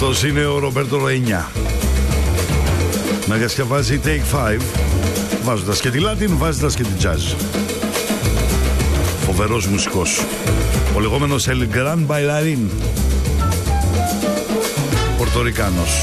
Αυτός είναι ο Ρομπέρτο Λοένια. Να διασκευάζει Take 5, βάζοντας και τη Latin, βάζοντας και τη Jazz. Φοβερός μουσικός. Ο λεγόμενος El Gran Bailarín, Πορτορικάνος.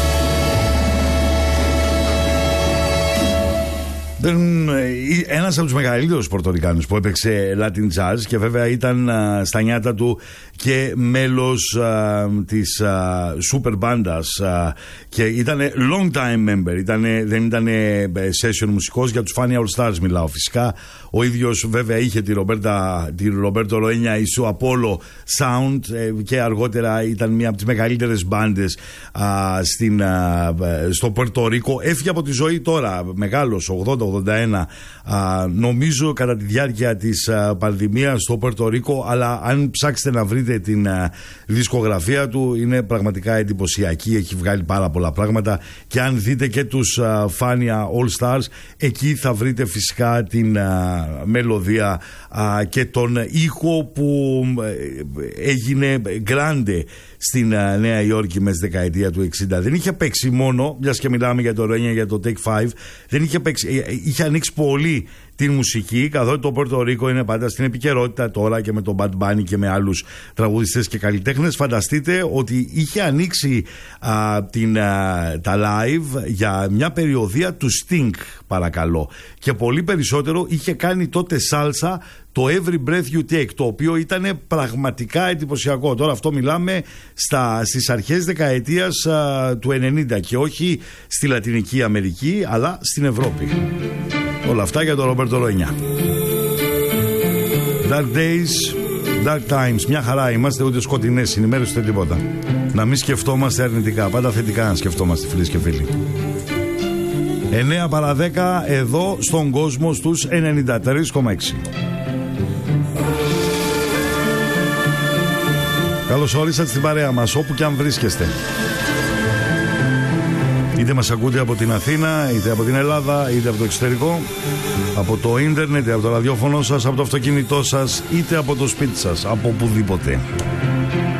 Ένας από τους μεγαλύτερους Πορτορικάνους που έπαιξε Latin Jazz και βέβαια ήταν στα νιάτα του και μέλος της Super Bandas και ήταν long time member, δεν ήταν session μουσικός, για τους Fania All Stars μιλάω φυσικά. Ο ίδιος βέβαια είχε τη Ρομπέρτο Λοένια Ισου Απόλο Sound και αργότερα ήταν μια από τις μεγαλύτερες μπάντες στο Πορτορίκο. Έφυγε από τη ζωή τώρα, μεγάλος, 80-81, νομίζω κατά τη διάρκεια της πανδημίας στο Πορτορίκο, αλλά αν ψάξετε να βρείτε την δισκογραφία του είναι πραγματικά εντυπωσιακή, έχει βγάλει πάρα πολλά πράγματα και αν δείτε και τους Fania All Stars, εκεί θα βρείτε φυσικά την μελωδία και τον ήχο που έγινε grande στην Νέα Υόρκη μέσα στη δεκαετία του 60. Δεν είχε παίξει μόνο, μιας και μιλάμε για το Λοένια, για το Take 5, δεν είχε παίξει, είχε ανοίξει πολύ την μουσική, καθότι το Πορτορίκο είναι πάντα στην επικαιρότητα τώρα και με τον Bad Bunny και με άλλους τραγουδιστές και καλλιτέχνες. Φανταστείτε ότι είχε ανοίξει τα live για μια περιοδία του Sting, παρακαλώ, και πολύ περισσότερο είχε κάνει τότε σάλσα, το Every Breath You Take, το οποίο ήταν πραγματικά εντυπωσιακό. Τώρα αυτό μιλάμε στις αρχές δεκαετίας του 90 και όχι στη Λατινική Αμερική αλλά στην Ευρώπη. Όλα αυτά για τον Ρομπέρτο Λοένια. Dark Days, Dark Times. Μια χαρά είμαστε, ούτε σκοτεινές είναι ημέρες ούτε τίποτα. Να μην σκεφτόμαστε αρνητικά, πάντα θετικά να σκεφτόμαστε, φίλες και φίλοι. 9 παρά 10 εδώ στον κόσμο στους 93,6. Καλώς όρισατε στην παρέα μας, όπου και αν βρίσκεστε. Είτε μας ακούτε από την Αθήνα, είτε από την Ελλάδα, είτε από το εξωτερικό, από το ίντερνετ, είτε από το ραδιόφωνο σας, από το αυτοκίνητό σας, είτε από το σπίτι σας, από οπουδήποτε.